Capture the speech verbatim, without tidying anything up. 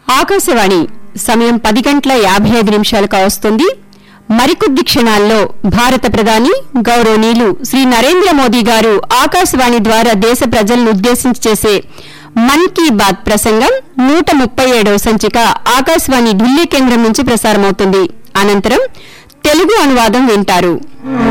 ఆకాశవాణి సమయం పది గంటల యాభై ఐదు నిమిషాలు కావస్తుంది. మరికొద్ది క్షణాల్లో భారత ప్రధాని గౌరవనీయులు శ్రీ నరేంద్ర మోదీ గారు ఆకాశవాణి ద్వారా దేశ ప్రజలను ఉద్దేశించి చేసే మన్ కీ బాత్ ప్రసంగం నూట ముప్పై ఏడవ సంచిక ఆకాశవాణి ఢిల్లీ కేంద్రం నుంచి ప్రసారమవుతుంది. అనంతరం తెలుగు అనువాదం వింటారు.